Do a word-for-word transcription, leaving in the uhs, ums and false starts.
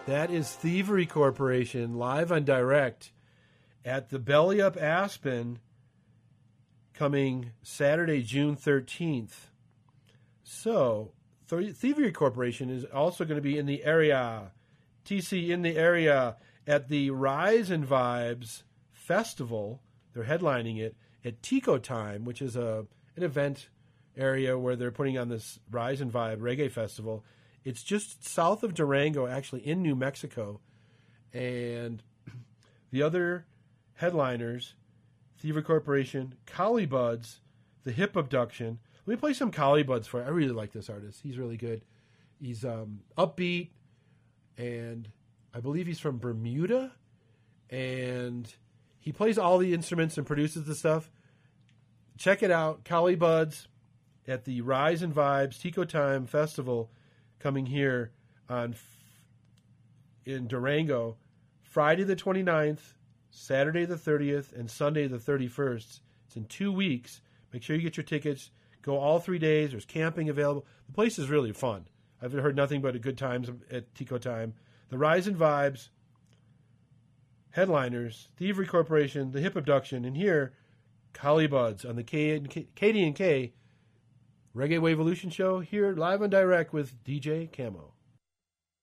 That is Thievery Corporation live on direct at the Belly Up Aspen coming Saturday, June thirteenth. So, Thievery Corporation is also going to be in the area, T C in the area at the Rise and Vibes Festival. They're headlining it at Tico Time, which is a an event area where they're putting on this Rise and Vibe Reggae Festival. It's just south of Durango, actually in New Mexico. And the other headliners, Thievery Corporation, Collie Buds, The Hip Abduction. Let me play some Collie Buds for you. I really like this artist. He's really good. He's um, upbeat, and I believe he's from Bermuda. And he plays all the instruments and produces the stuff. Check it out, Collie Buds at the Rise and Vibes Tico Time Festival coming here on in Durango, Friday the twenty-ninth, Saturday the thirtieth, and Sunday the thirty-first. It's in two weeks. Make sure you get your tickets. Go all three days. There's camping available. The place is really fun. I've heard nothing but good times at Tico Time. The Rise and Vibes, headliners, Thievery Corporation, The Hip Abduction, and here, Collie Buds on the K and K, K D and K Reggae Waveolution show here live and direct with D J Camo.